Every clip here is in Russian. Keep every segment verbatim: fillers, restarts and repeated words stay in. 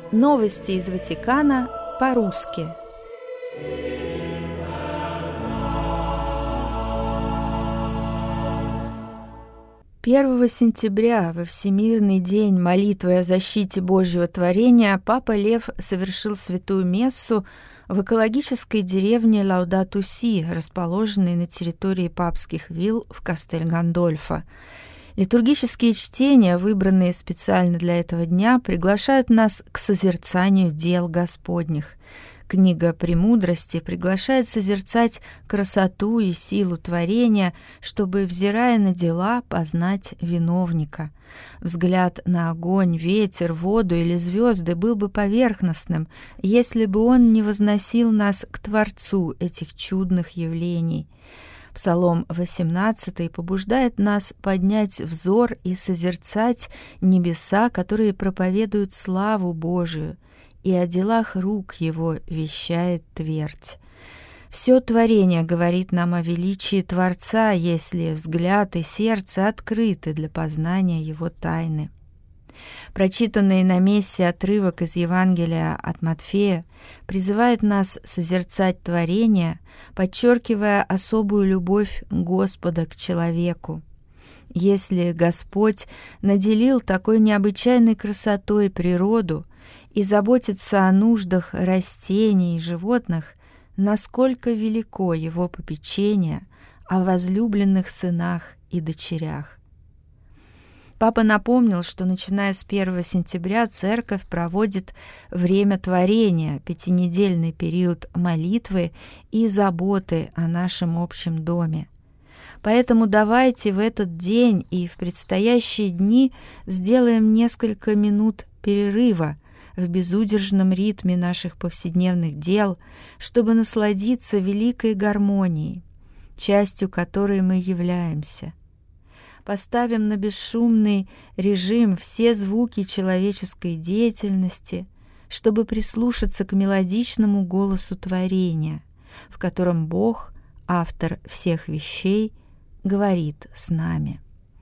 Новости из Ватикана по-русски. первого сентября, во Всемирный день молитвы о защите Божьего творения, Папа Лев совершил святую мессу в экологической деревне Лаудату-Си, расположенной на территории папских вилл в Кастель-Гандольфо. Литургические чтения, выбранные специально для этого дня, приглашают нас к созерцанию дел Господних. Книга «Премудрости» приглашает созерцать красоту и силу творения, чтобы, взирая на дела, познать виновника. Взгляд на огонь, ветер, воду или звезды был бы поверхностным, если бы он не возносил нас к Творцу этих чудных явлений. Псалом восемнадцатый побуждает нас поднять взор и созерцать небеса, которые проповедуют славу Божию, и о делах рук Его вещает твердь. Все творение говорит нам о величии Творца, если взгляд и сердце открыты для познания Его тайны. Прочитанный на мессе отрывок из Евангелия от Матфея призывает нас созерцать творение, подчеркивая особую любовь Господа к человеку. Если Господь наделил такой необычайной красотой природу и заботится о нуждах растений и животных, насколько велико Его попечение о возлюбленных сынах и дочерях. Папа напомнил, что начиная с первого сентября Церковь проводит время творения, пятинедельный период молитвы и заботы о нашем общем доме. Поэтому давайте в этот день и в предстоящие дни сделаем несколько минут перерыва в безудержном ритме наших повседневных дел, чтобы насладиться великой гармонией, частью которой мы являемся. Поставим на бесшумный режим все звуки человеческой деятельности, чтобы прислушаться к мелодичному голосу творения, в котором Бог, автор всех вещей, говорит с нами.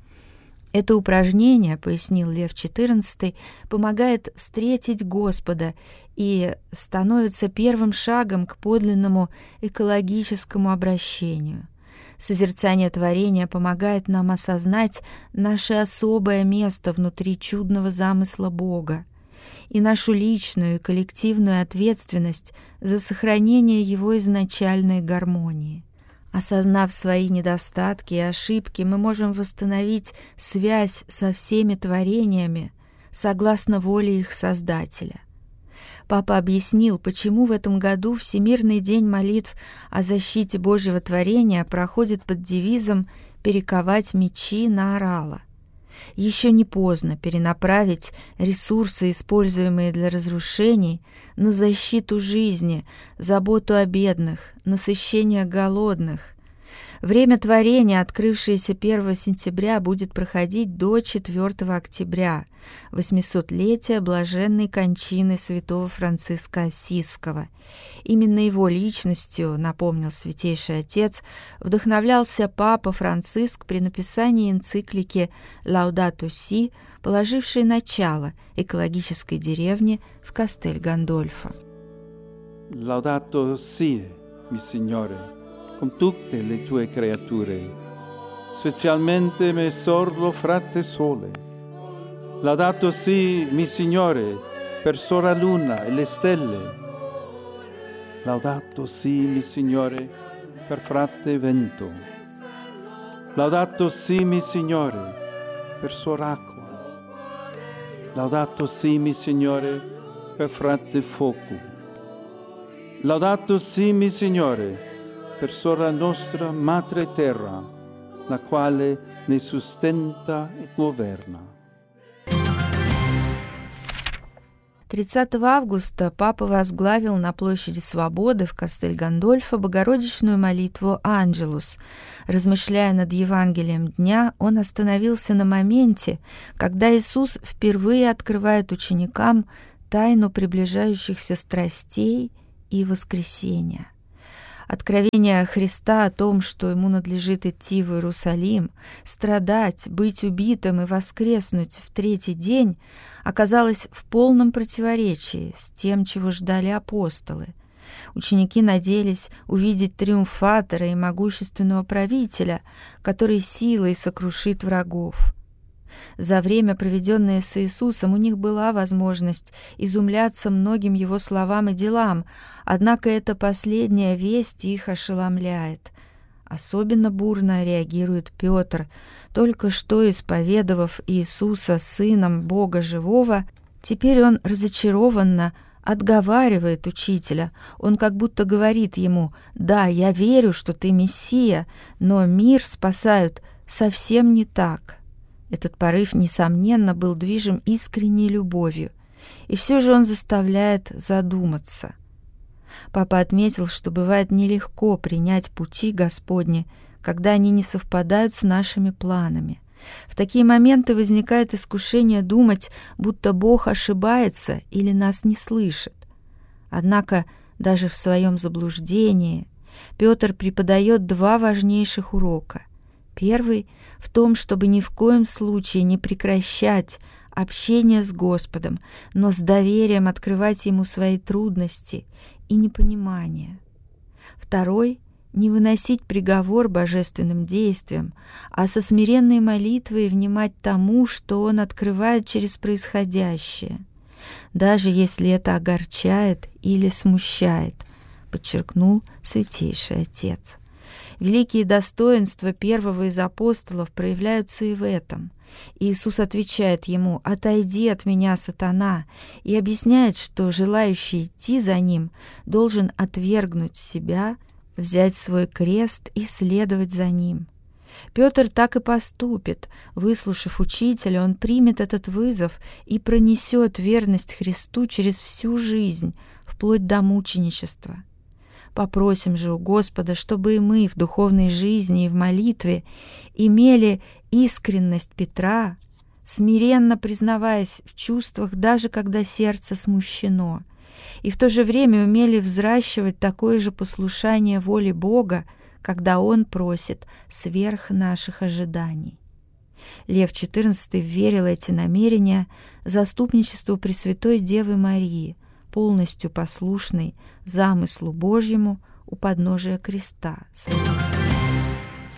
Это упражнение, пояснил Лев четырнадцатый, помогает встретить Господа и становится первым шагом к подлинному экологическому обращению. Созерцание творения помогает нам осознать наше особое место внутри чудного замысла Бога и нашу личную и коллективную ответственность за сохранение Его изначальной гармонии. Осознав свои недостатки и ошибки, мы можем восстановить связь со всеми творениями согласно воле их Создателя. Папа объяснил, почему в этом году Всемирный день молитв о защите Божьего творения проходит под девизом «Перековать мечи на орала». Еще не поздно перенаправить ресурсы, используемые для разрушений, на защиту жизни, заботу о бедных, насыщение голодных. Время творения, открывшееся первого сентября, будет проходить до четвёртого октября, восьмисотлетия блаженной кончины святого Франциска Ассизского. Именно его личностью, напомнил Святейший Отец, вдохновлялся Папа Франциск при написании энциклики «Лаудату Си», положившей начало экологической деревне в Кастель-Гандольфо. «Laudato si, mi Signore, con tutte le tue creature, specialmente me sordo frate sole. Laudato si, mi Signore, per sora luna e le stelle. Laudato si, mi Signore, per frate vento. Laudato si, mi Signore, per soracqua. Laudato si, mi Signore, per frate fuoco. Laudato si, mi Signore, per sora nostra madre terra, la quale ne sustenta e governa». тридцатого августа Папа возглавил на площади Свободы в Кастель-Гандольфо Богородичную молитву «Анджелус». Размышляя над Евангелием дня, он остановился на моменте, когда Иисус впервые открывает ученикам тайну приближающихся страстей и воскресения. Откровение Христа о том, что ему надлежит идти в Иерусалим, страдать, быть убитым и воскреснуть в третий день, оказалось в полном противоречии с тем, чего ждали апостолы. Ученики надеялись увидеть триумфатора и могущественного правителя, который силой сокрушит врагов. За время, проведенное с Иисусом, у них была возможность изумляться многим Его словам и делам, однако эта последняя весть их ошеломляет. Особенно бурно реагирует Петр, только что исповедовав Иисуса Сыном Бога Живого, теперь он разочарованно отговаривает учителя. Он как будто говорит ему: «Да, я верю, что ты Мессия, но мир спасают совсем не так». Этот порыв, несомненно, был движим искренней любовью, и все же он заставляет задуматься. Папа отметил, что бывает нелегко принять пути Господни, когда они не совпадают с нашими планами. В такие моменты возникает искушение думать, будто Бог ошибается или нас не слышит. Однако даже в своем заблуждении Петр преподает два важнейших урока. Первый — в том, чтобы ни в коем случае не прекращать общение с Господом, но с доверием открывать Ему свои трудности и непонимание. Второй — не выносить приговор божественным действиям, а со смиренной молитвой внимать тому, что Он открывает через происходящее, даже если это огорчает или смущает, подчеркнул Святейший Отец. Великие достоинства первого из апостолов проявляются и в этом. Иисус отвечает ему: «Отойди от меня, сатана», и объясняет, что желающий идти за ним должен отвергнуть себя, взять свой крест и следовать за ним. Петр так и поступит. Выслушав учителя, он примет этот вызов и пронесет верность Христу через всю жизнь, вплоть до мученичества. Попросим же у Господа, чтобы и мы в духовной жизни и в молитве имели искренность Петра, смиренно признаваясь в чувствах, даже когда сердце смущено, и в то же время умели взращивать такое же послушание воле Бога, когда Он просит сверх наших ожиданий. Лев четырнадцатый верил эти намерения заступничеству Пресвятой Девы Марии, полностью послушной замыслу Божьему у подножия креста своего Сына.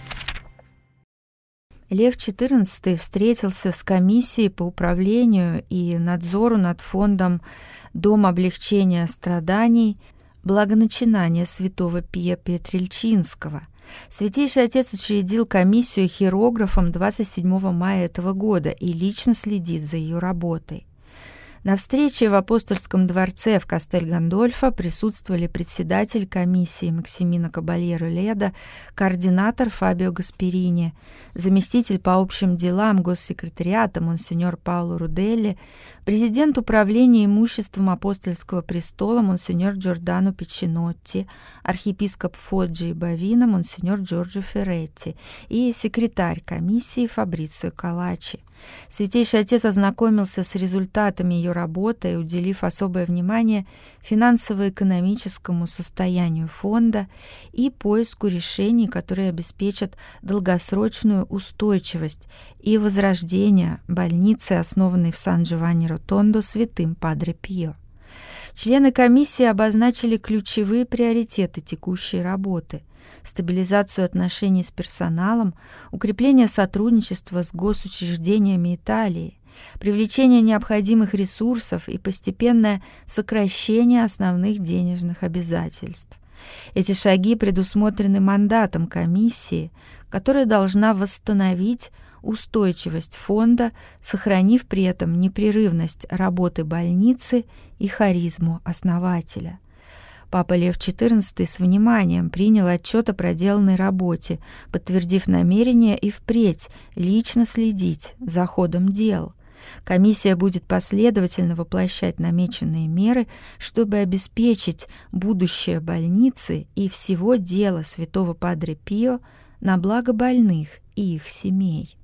Лев четырнадцатый встретился с комиссией по управлению и надзору над фондом «Дом облегчения страданий» благоначинания святого Пия Петрельчинского. Святейший Отец учредил комиссию хирографом двадцать седьмого мая этого года и лично следит за ее работой. На встрече в Апостольском дворце в Кастель-Гандольфо присутствовали председатель комиссии Максимина Кабальеро-Леда, координатор Фабио Гасперини, заместитель по общим делам госсекретариата монсеньор Пауло Руделли, президент управления имуществом Апостольского престола монсеньор Джордано Пичинотти, архиепископ Фоджи и Бавино монсеньор Джорджо Ферретти и секретарь комиссии Фабрицио Калачи. Святейший Отец ознакомился с результатами ее работы и, уделив особое внимание финансово-экономическому состоянию фонда и поиску решений, которые обеспечат долгосрочную устойчивость и возрождение больницы, основанной в Сан-Джованни-Ротондо святым Падре Пио. Члены комиссии обозначили ключевые приоритеты текущей работы: стабилизацию отношений с персоналом, укрепление сотрудничества с госучреждениями Италии, привлечение необходимых ресурсов и постепенное сокращение основных денежных обязательств. Эти шаги предусмотрены мандатом комиссии, которая должна восстановить устойчивость фонда, сохранив при этом непрерывность работы больницы и харизму основателя. Папа Лев четырнадцатый с вниманием принял отчет о проделанной работе, подтвердив намерение и впредь лично следить за ходом дел. Комиссия будет последовательно воплощать намеченные меры, чтобы обеспечить будущее больницы и всего дела святого Падре Пио на благо больных и их семей.